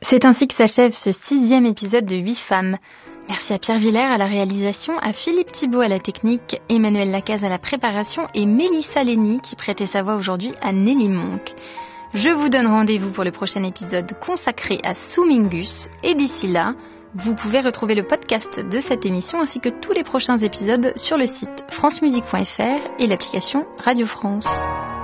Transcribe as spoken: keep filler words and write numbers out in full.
C'est ainsi que s'achève ce sixième épisode de huit femmes. Merci à Pierre Villers à la réalisation, à Philippe Thibault à la technique, Emmanuel Lacaze à la préparation et Mélissa Lény qui prêtait sa voix aujourd'hui à Nelly Monk. Je vous donne rendez-vous pour le prochain épisode consacré à Summingus et d'ici là, vous pouvez retrouver le podcast de cette émission ainsi que tous les prochains épisodes sur le site francemusique point f r et l'application Radio France.